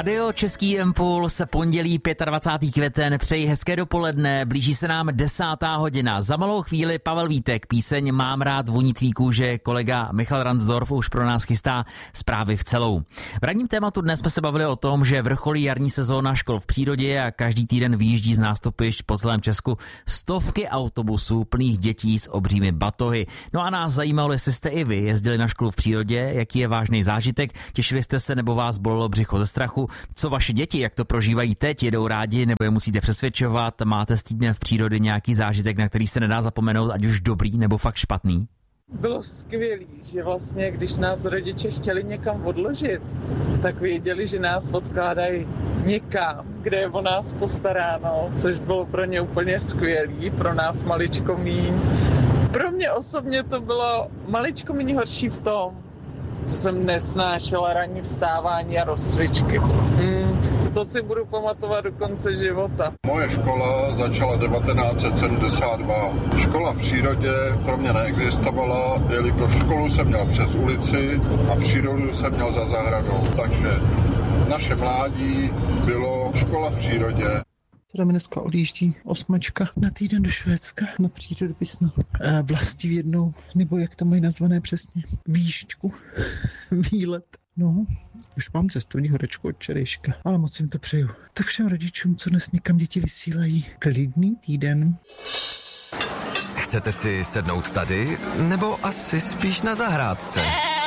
Radio Český impuls, pondělí 25. květen, přeji hezké dopoledne, blíží se nám 10. hodina. Za malou chvíli Pavel Vítek, píseň Mám rád voní tvý kůže, kolega Michal Ransdorf už pro nás chystá zprávy v celou. V ranním tématu dnes jsme se bavili o tom, že vrcholí jarní sezóna škol v přírodě a každý týden vyjíždí z nástupišť po celém Česku stovky autobusů plných dětí s obřími batohy. No a nás zajímalo, jestli jste i vy jezdili na školu v přírodě, jaký je vážný zážitek, těšili jste se nebo vás bolelo břicho ze strachu, co vaše děti, jak to prožívají teď, jedou rádi nebo je musíte přesvědčovat, máte s týdnem v přírodě nějaký zážitek, na který se nedá zapomenout, ať už dobrý nebo fakt špatný? Bylo skvělý, že vlastně, když nás rodiče chtěli někam odložit, tak věděli, že nás odkládají někam, kde je o nás postaráno, což bylo pro ně úplně skvělý, pro nás maličko míň. Pro mě osobně to bylo maličko míň horší v tom, že jsem nesnášela ranní vstávání a rozcvičky. To si budu pamatovat do konce života. Moje škola začala 1972. Škola v přírodě pro mě neexistovala, jelikož školu jsem měl přes ulici a přírodu jsem měl za zahradou. Takže naše mládí bylo škola v přírodě. Teda mi dneska odjíždí 8 na týden do Švédska na přírodopisnou vlastivědnou, nebo jak to mají nazvané přesně, výšťku, výlet. No, už mám cestovní horečku od včerejška, ale moc jim to přeju. Tak všem rodičům, co dnes někam děti vysílají, klidný týden. Chcete si sednout tady, nebo asi spíš na zahrádce?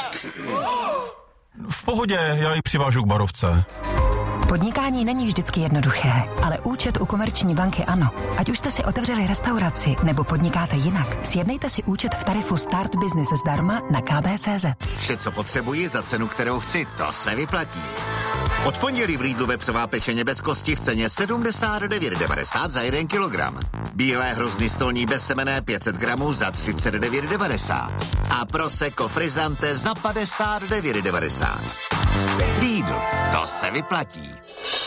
V pohodě, já ji přivážu k barovce. Podnikání není vždycky jednoduché, ale účet u Komerční banky ano. Ať už jste si otevřeli restauraci nebo podnikáte jinak, sjednejte si účet v tarifu Start Business zdarma na kb.cz. Vše, co potřebuji za cenu, kterou chci, to se vyplatí. Od pondělí v Lidlu vepřová pečeně bez kosti v ceně 79,90 za 1 kilogram. Bílé hrozny stolní bezsemenné 500 gramů za 39,90. A prosecco frizzante za 59,90. Lidl, to se vyplatí.